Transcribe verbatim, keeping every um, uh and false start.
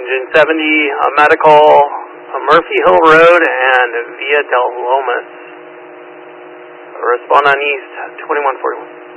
Engine seventy, uh, medical, uh, Murphy Hill Road and Via del Lomas. Respond on East, twenty-one forty-one.